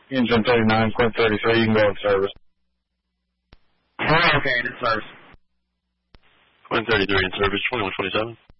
Engine 39, Quint 33, you can go in service. Okay, in service. Quint 33 in service, 2127.